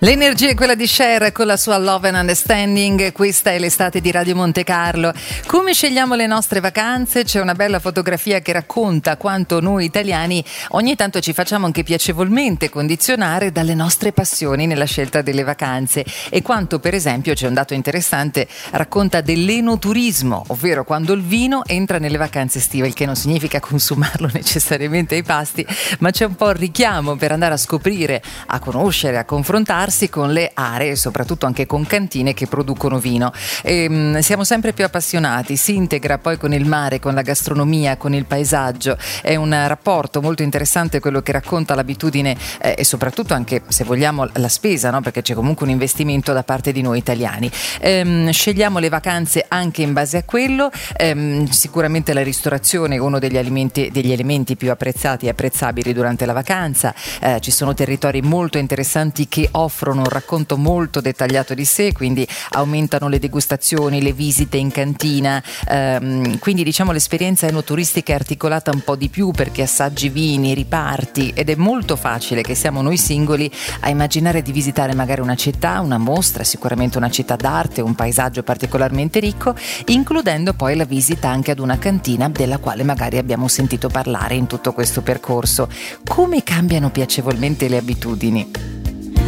L'energia è quella di Cher con la sua Love and Understanding. Questa è l'estate di Radio Monte Carlo. Come scegliamo le nostre vacanze? C'è una bella fotografia che racconta quanto noi italiani ogni tanto ci facciamo anche piacevolmente condizionare dalle nostre passioni nella scelta delle vacanze, e quanto, per esempio, c'è un dato interessante, racconta dell'enoturismo, ovvero quando il vino entra nelle vacanze estive, il che non significa consumarlo necessariamente ai pasti, ma c'è un po' il richiamo per andare a scoprire, a conoscere, a confrontarsi con le aree, soprattutto anche con cantine che producono vino. Siamo sempre più appassionati, si integra poi con il mare, con la gastronomia, con il paesaggio. È un rapporto molto interessante quello che racconta l'abitudine e soprattutto anche, se vogliamo, la spesa, no? Perché c'è comunque un investimento da parte di noi italiani. Scegliamo le vacanze anche in base a quello. Sicuramente la ristorazione è uno degli elementi più apprezzati e apprezzabili durante la vacanza. Ci sono territori molto interessanti che offrono un racconto molto dettagliato di sé, quindi aumentano le degustazioni, le visite in cantina, quindi diciamo l'esperienza enoturistica è articolata un po' di più, perché assaggi vini, riparti, ed è molto facile che siamo noi singoli a immaginare di visitare magari una città, una mostra, sicuramente una città d'arte, un paesaggio particolarmente ricco, includendo poi la visita anche ad una cantina della quale magari abbiamo sentito parlare in tutto questo percorso. Come cambiano piacevolmente le abitudini?